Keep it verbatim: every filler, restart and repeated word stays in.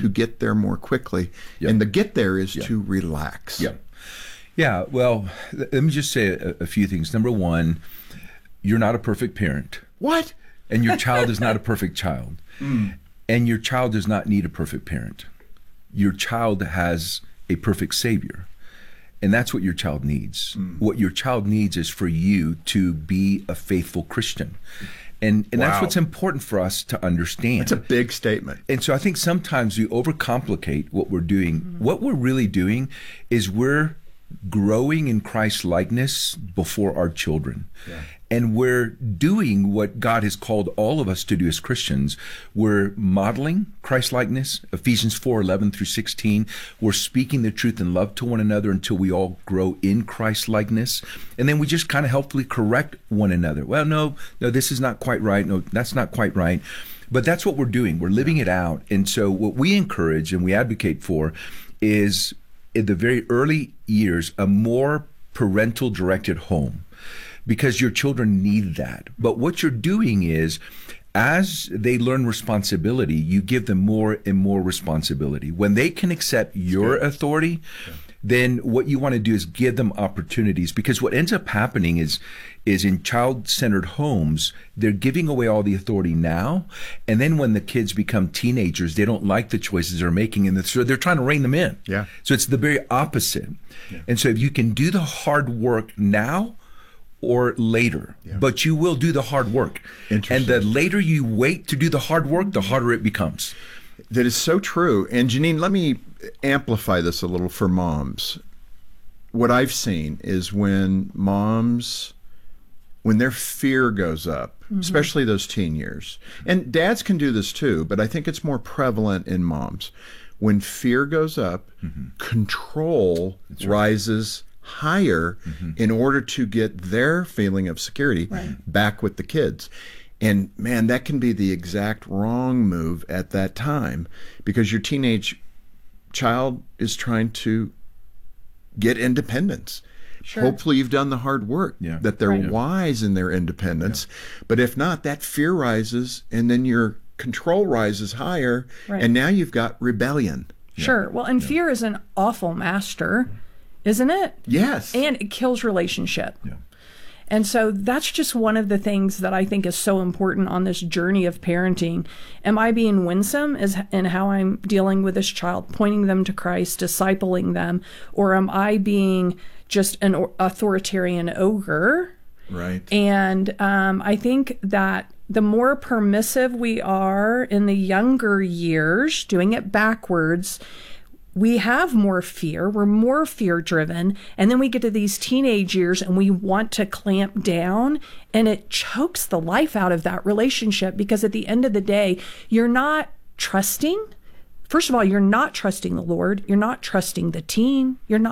to get there more quickly. Yep. And the get there is yep. to relax. Yeah. Yeah. Well, let me just say a, a few things. Number one, you're not a perfect parent. What? And your child is not a perfect child. Mm. And your child does not need a perfect parent. Your child has a perfect Savior. And that's what your child needs. Mm. What your child needs is for you to be a faithful Christian. And, and wow. that's what's important for us to understand. That's a big statement. And so I think sometimes we overcomplicate what we're doing. Mm. What we're really doing is we're growing in Christ's likeness before our children. Yeah. And we're doing what God has called all of us to do as Christians. We're modeling Christ likeness, Ephesians four, eleven through sixteen. We're speaking the truth in love to one another until we all grow in Christ likeness. And then we just kind of helpfully correct one another. Well, no, no, this is not quite right. No, that's not quite right. But that's what we're doing. We're living it out. And so what we encourage and we advocate for is, in the very early years, a more parental directed home, because your children need that. But what you're doing is, as they learn responsibility, you give them more and more responsibility. When they can accept your authority, yeah. then what you want to do is give them opportunities, because what ends up happening is is in child-centered homes, they're giving away all the authority now, and then when the kids become teenagers, they don't like the choices they're making, and so they're trying to rein them in. Yeah. So it's the very opposite. Yeah. And so if you can do the hard work now or later, yeah. but you will do the hard work. And the later you wait to do the hard work, the harder it becomes. That is so true. And Janine, let me amplify this a little for moms. What I've seen is when moms, when their fear goes up, mm-hmm. especially those teen years, and dads can do this too, but I think it's more prevalent in moms. When fear goes up, mm-hmm. control right. rises higher mm-hmm. in order to get their feeling of security right. back with the kids. And man, that can be the exact wrong move at that time, because your teenage child is trying to get independence. Sure. Hopefully you've done the hard work, yeah. that they're right. wise in their independence. Yeah. But if not, that fear rises, and then your control rises higher, right. and now you've got rebellion. Sure. Yeah. Well, and yeah. fear is an awful master, isn't it? Yes. And it kills relationship. Yeah. And so that's just one of the things that I think is so important on this journey of parenting. Am I being winsome is in how I'm dealing with this child, pointing them to Christ, discipling them, or am I being just an authoritarian ogre? Right. And um, I think that the more permissive we are in the younger years, doing it backwards, we have more fear, we're more fear driven, and then we get to these teenage years and we want to clamp down, and it chokes the life out of that relationship, because at the end of the day, you're not trusting. First of all, you're not trusting the Lord, you're not trusting the teen, you're not